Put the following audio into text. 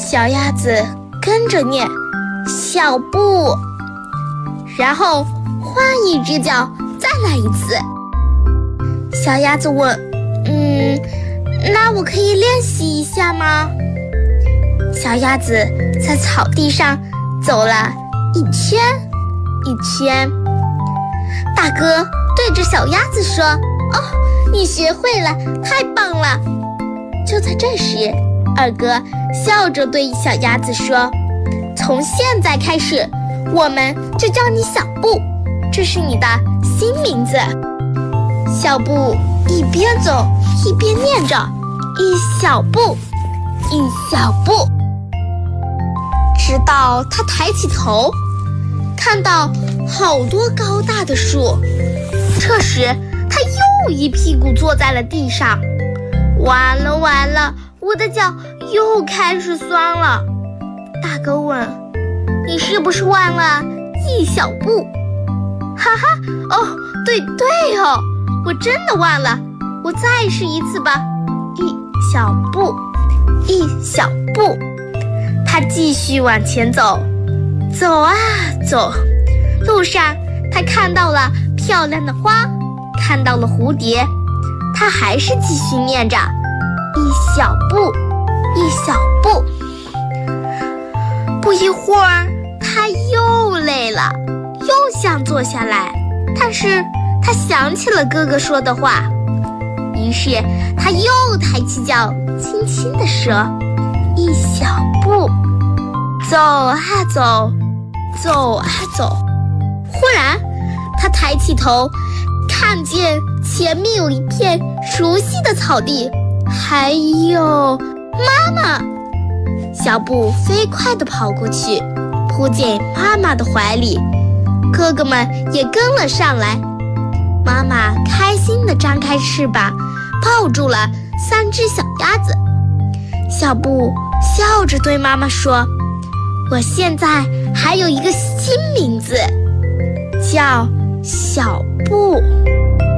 小鸭子跟着念小布，然后换一只脚再来一次。小鸭子问，那我可以练习一下吗？小鸭子在草地上走了一圈一圈。大哥对着小鸭子说，哦，你学会了，太棒了。就在这时，二哥笑着对小鸭子说，从现在开始，我们就叫你小布，这是你的新名字。小布一边走一边念着，一小步一小步，直到他抬起头，看到好多高大的树。这时他又一屁股坐在了地上。完了完了，我的脚又开始酸了。大哥问，你是不是忘了一小步？哈哈，哦，对哦，我真的忘了，我再试一次吧。一小步一小步。他继续往前走，走啊走，路上他看到了漂亮的花，看到了蝴蝶，他还是继续念着一小步一小步。不一会儿他又累了，又想坐下来，但是他想起了哥哥说的话，于是他又抬起脚，轻轻地说，一小步。走啊走，走啊走。忽然他抬起头，看见前面有一片熟悉的草地，还有妈妈。小布飞快地跑过去，扑进妈妈的怀里，哥哥们也跟了上来。妈妈开心地张开翅膀，抱住了3只小鸭子。小布笑着对妈妈说，我现在还有一个新名字，叫小布。